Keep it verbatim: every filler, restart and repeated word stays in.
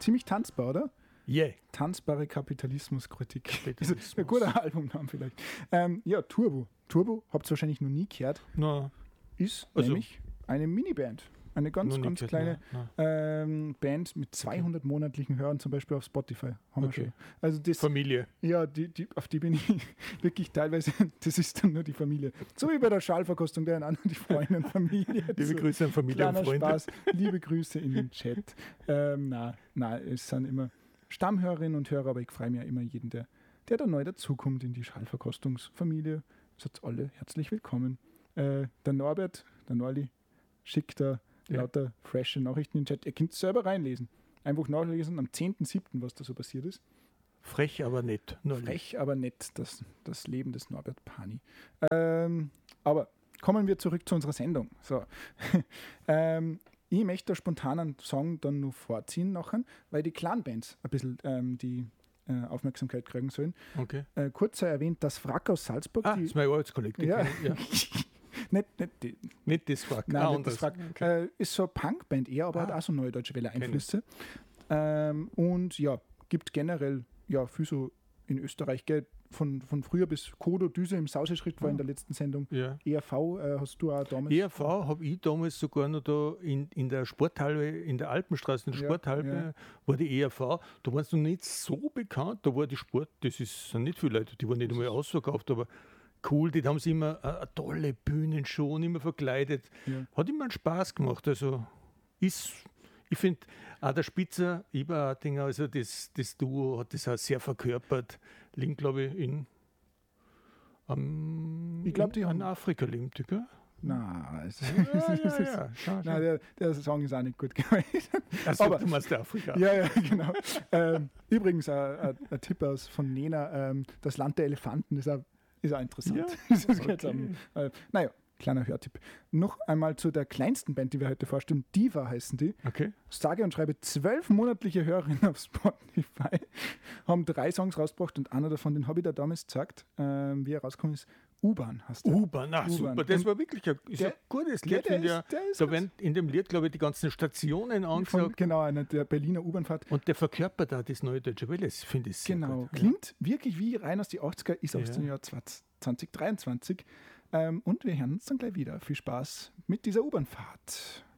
ziemlich tanzbar, oder? Yeah. Tanzbare Kapitalismuskritik. Kapitalismus. Das ist ein guter Albumname vielleicht. Ähm, ja, Turbo. Turbo, habt ihr wahrscheinlich noch nie gehört. No. Ist Also, nämlich eine Miniband. Eine ganz, ganz gehört, kleine nein, ähm, Band mit zweihundert okay. monatlichen Hörern, zum Beispiel auf Spotify. Haben okay. wir schon. Also das, Familie. Ja, die, die, auf die bin ich wirklich teilweise, das ist dann nur die Familie. So wie bei der Schallverkostung, der anderen die Freunde und Familie. Liebe so, Grüße an Familie und Freunde. Spaß. Liebe Grüße in den Chat. Ähm, na, na, es sind immer Stammhörerinnen und Hörer, aber ich freue mich ja immer jeden, der, der da neu dazukommt in die Schallverkostungsfamilie. Seid alle herzlich willkommen. Äh, der Norbert, der Norli, schickt da ja. lauter frische Nachrichten in den Chat. Ihr könnt es selber reinlesen. Einfach nachlesen am zehnten siebten was da so passiert ist. Frech, aber nett. Norli. Frech, aber nett, das, das Leben des Norbert Pani. Ähm, aber kommen wir zurück zu unserer Sendung. So. ähm, ich möchte da spontan einen Song dann noch vorziehen nachher, weil die Clan-Bands ein bisschen ähm, die äh, Aufmerksamkeit kriegen sollen. Okay. Äh, kurz sei erwähnt, das Wrack aus Salzburg. Ah, die, das ist mein Arbeitskollektiv. Ja. ja. nicht, nicht, die, nicht das Wrack. Nein, ah, nicht das Wrack. Okay. Äh, ist so eine Punkband eher, aber ah. hat auch so neue Deutsche Welle Einflüsse. Ähm, und ja, gibt generell ja viel so in Österreich, gell, von, von früher bis Kodo, Düse im Sauseschritt war ah. in der letzten Sendung. Ja. E R V äh, hast du auch damals. E R V habe ich damals sogar noch da in, in der Sporthalle, in der Alpenstraße, in der Ja, Sporthalle, ja. war die E R V. Da warst du nicht so bekannt, da war die Sport, das ist, sind nicht viele Leute, die waren nicht einmal ausverkauft, aber cool, die haben sie immer eine, eine tolle Bühnenshow, immer verkleidet. Ja. Hat immer einen Spaß gemacht. Also ist, ich finde, auch der Spitzer, Eberhardinger, also das, das Duo hat das auch sehr verkörpert. Liegen, glaube ich, in, um, ich glaub, die in, haben in Afrika leben die, gell? Nein, also, ja, ja, ja. Schau, schau. Nein, der, der Song ist auch nicht gut gewesen. Also, aber du meinst Afrika. Ja, ja, genau. ähm, übrigens, äh, ein Tipp aus von Nena, ähm, das Land der Elefanten ist auch, ist auch interessant. Ja, das okay. jetzt, ähm, äh, naja, kleiner Hörtipp. Noch einmal zu der kleinsten Band, die wir heute vorstellen. Diva heißen die. Okay. Sage und schreibe zwölf monatliche Hörerinnen auf Spotify. Haben drei Songs rausgebracht und einer davon, den habe ich da damals gesagt, ähm, wie er rausgekommen ist. U-Bahn hast du. U-Bahn, ach U-Bahn. super, das Und war wirklich ein, ist der, ein gutes ja, Lied, der finde ist, der ich. ist Da gut. werden in dem Lied, glaube ich, die ganzen Stationen Von, angesagt. genau, einer der Berliner U-Bahn-Fahrt. Und der verkörpert da das neue Deutsche Welle, das finde ich sehr Genau, gut. klingt wirklich wie rein aus den achtziger, ist aus Ja. dem Jahr zwanzig dreiundzwanzig. Ähm, und wir hören uns dann gleich wieder. Viel Spaß mit dieser U-Bahn-Fahrt.